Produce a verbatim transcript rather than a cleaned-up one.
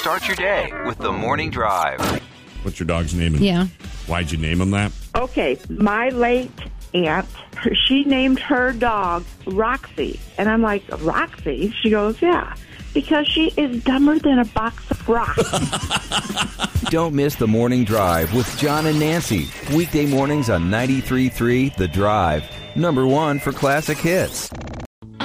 Start your day with the Morning Drive. What's your dog's name? And Yeah. why'd you name him that? Okay, my late aunt, she named her dog Roxy. And I'm like, Roxy? She goes, yeah, because she is dumber than a box of rocks. Don't miss the Morning Drive with John and Nancy. Weekday mornings on ninety-three point three The Drive. Number one for classic hits.